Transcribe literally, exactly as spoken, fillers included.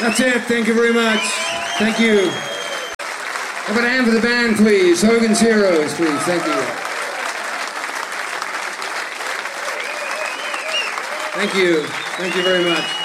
That's it. Thank you very much. Thank you. Have a hand for the band, please. Hogan's Heroes, please. Thank you. Thank you. Thank you very much.